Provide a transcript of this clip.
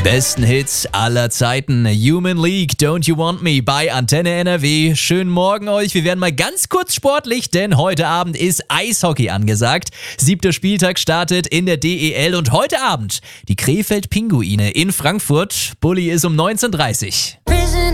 Besten Hits aller Zeiten. Human League, Don't You Want Me bei Antenne NRW. Schönen Morgen euch. Wir werden mal ganz kurz sportlich, denn heute Abend ist Eishockey angesagt. 7. Spieltag startet in der DEL und heute Abend die Krefeld Pinguine in Frankfurt. Bulli ist um 19:30 Uhr.